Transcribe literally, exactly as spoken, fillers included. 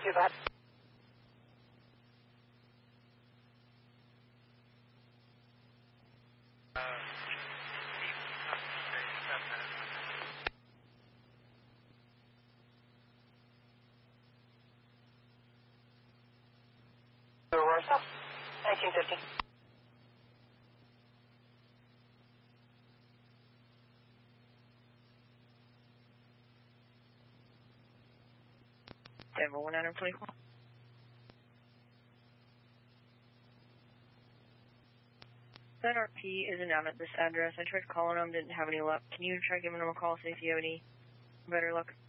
two, go ahead. Aurora South, nineteen fifty. Denver one nine twenty-four. That R P isn't out at this address. I tried calling him, didn't have any luck. Can you try giving him a call, see if you have any better luck?